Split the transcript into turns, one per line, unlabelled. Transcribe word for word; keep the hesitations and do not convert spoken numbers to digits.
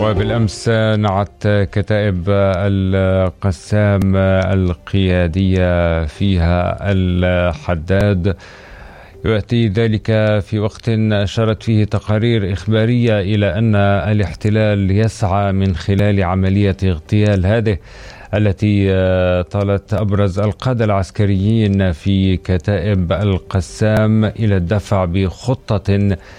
وبالأمس نعت كتائب القسام القيادية فيها الحداد، يؤتي ذلك في وقت أشارت فيه تقارير إخبارية إلى أن الاحتلال يسعى من خلال عملية اغتيال هذه التي طالت أبرز القادة العسكريين في كتائب القسام إلى الدفع بخطة